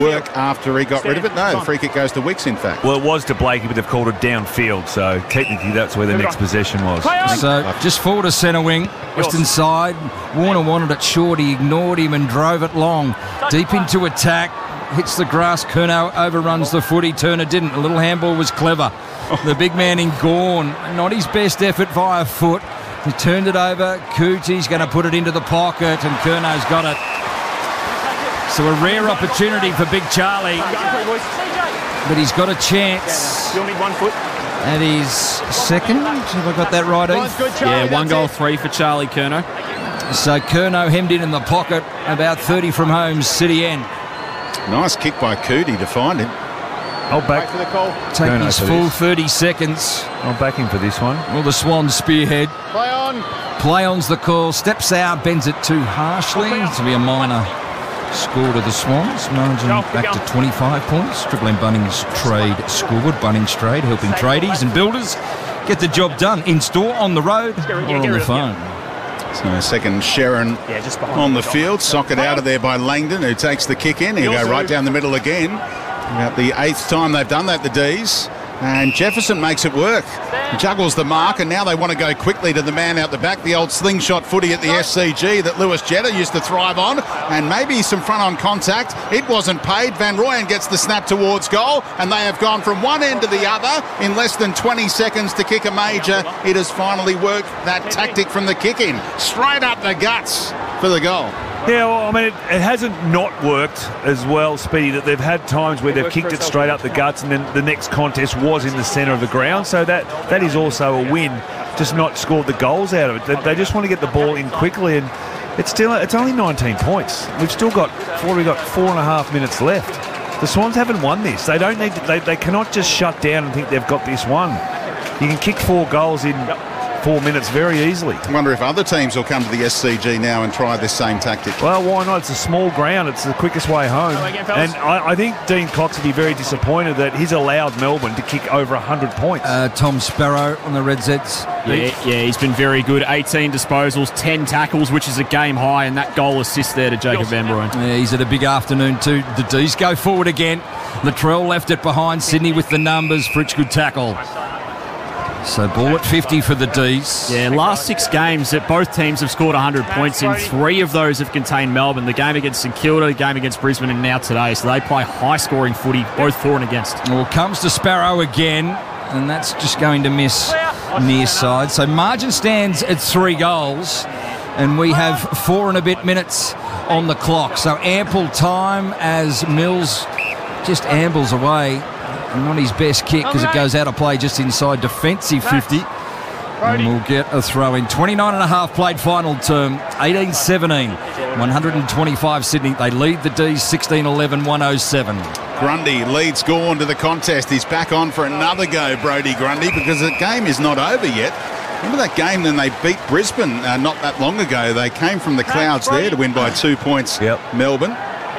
work after he got rid of it. No, the free kick goes to Wicks, in fact. Well, it was to Blakey, but they've called it downfield, so technically that's where the next possession was. So just forward to centre wing, Western side. Warner wanted it short, he ignored him and drove it long. Deep into attack, hits the grass, Curnow overruns the footy, Turner didn't. A little handball was clever. The big man in Gawn, not his best effort via foot. He turned it over, Cootie's going to put it into the pocket and Curnow's got it. So a rare opportunity for Big Charlie, but he's got a chance. You'll need 1 foot. That is second. Have I got that right, Eve? Yeah, 1 goal, 3 for Charlie Curnow. So Curnow hemmed in the pocket, about 30 from home, City end. Nice kick by Cootie to find him. I'll back For the call. Take Curnow his for full this. 30 seconds. I'll back him for this one. Well, the Swans spearhead. Play on. Play on's the call. Steps out, bends it too harshly. To be a minor score to the Swans. Margin back to 25 points. Triple M Bunnings Trade scoreboard. Bunnings Trade helping tradies and builders get the job done in store, on the road, or on the phone. So second Sharon on the field. Socket out of there by Langdon, who takes the kick in. He'll go right down the middle again. About the 8th time they've done that, the D's. And Jefferson makes it work. Juggles the mark, and now they want to go quickly to the man out the back, the old slingshot footy at the SCG that Lewis Jetta used to thrive on, and maybe some front-on contact. It wasn't paid. Van Rooyen gets the snap towards goal, and they have gone from one end to the other in less than 20 seconds to kick a major. It has finally worked, that tactic from the kick-in. Straight up the guts for the goal. Yeah, well, I mean, it hasn't not worked as well, Speedy, that they've had times where they've kicked it straight up the guts and then the next contest was in the centre of the ground. So that is also a win, just not scored the goals out of it. They just want to get the ball in quickly, and it's only 19 points. We've still got 4.5 minutes left. The Swans haven't won this. They don't need to, they cannot just shut down and think they've got this one. You can kick 4 goals in 4 minutes very easily. I wonder if other teams will come to the SCG now and try this same tactic. Well, why not? It's a small ground. It's the quickest way home. And I think Dean Cox would be very disappointed that he's allowed Melbourne to kick over 100 points. Tom Sparrow on the Red Zeds. Yeah, he's been very good. 18 disposals, 10 tackles, which is a game high, and that goal assist there to Jacob Van Rooyen. Yeah, he's had a big afternoon too. The D's go forward again. Latrell left it behind. Sydney with the numbers. Fritsch good tackle. So ball at 50 for the D's. Yeah, last 6 games that both teams have scored 100 points in. 3 of those have contained Melbourne. The game against St Kilda, the game against Brisbane, and now today. So they play high-scoring footy, both for and against. Well, comes to Sparrow again, and that's just going to miss near side. So margin stands at 3 goals, and we have 4 and a bit minutes on the clock. So ample time as Mills just ambles away. Not his best kick because it goes out of play just inside defensive 50. And we'll get a throw in. 29.5 played final term. 18-17. 125 Sydney. They lead the D's 16-11, 107. Grundy leads Gawn to the contest. He's back on for another go, Brodie Grundy, because the game is not over yet. Remember that game when they beat Brisbane not that long ago? They came from the clouds there to win by 2 points. Melbourne.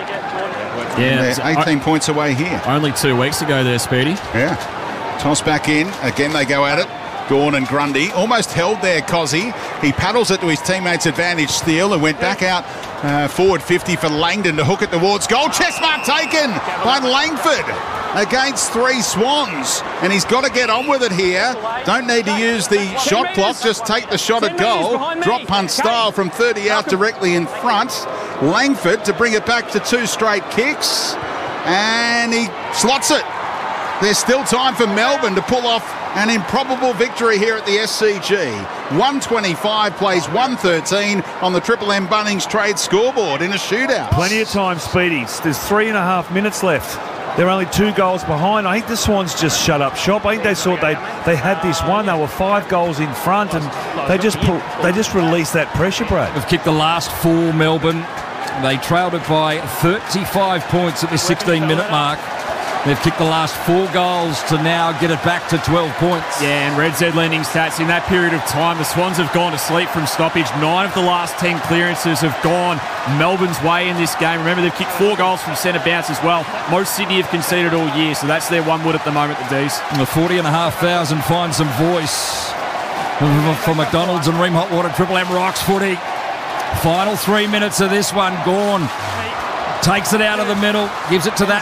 Yeah, they're 18 points away here. Only 2 weeks ago there, Speedy. Yeah. Toss back in. Again, they go at it. Gawn and Grundy. Almost held there, Cozzy. He paddles it to his teammate's advantage, Steele, and went back out forward 50 for Langdon to hook it towards goal. Chest mark taken by Langford against 3 Swans. And he's got to get on with it here. Don't need to use the shot clock. Just take the shot at goal. Drop punt style from 30 out directly in front. Langford to bring it back to 2 straight kicks. And he slots it. There's still time for Melbourne to pull off an improbable victory here at the SCG. 125 plays 113 on the Triple M Bunnings Trade scoreboard in a shootout. Plenty of time, Speedy. There's 3.5 minutes left. They're only 2 goals behind. I think the Swans just shut up shop. I think they thought they had this one. They were 5 goals in front, and they just released that pressure, Brad. They've kicked the last 4, Melbourne. They trailed it by 35 points at the 16-minute mark. They've kicked the last 4 goals to now get it back to 12 points. Yeah, and Red Z lending stats in that period of time, the Swans have gone to sleep from stoppage. 9 of the last 10 clearances have gone Melbourne's way in this game. Remember, they've kicked 4 goals from centre bounce as well. Most Sydney have conceded all year, so that's their 1 wood at the moment, the D's. And the 40,500 find some voice for McDonald's and Ream Hot Water Triple M Rocks footy. Final 3 minutes of this one. Gawn Takes it out of the middle, gives it to that